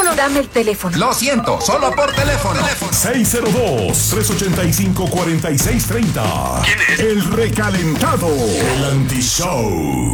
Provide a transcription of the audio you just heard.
teléfono. Dame el teléfono. Lo siento, solo por teléfono. 602-385-4630. ¿Quién es? El recalentado. El anti-show.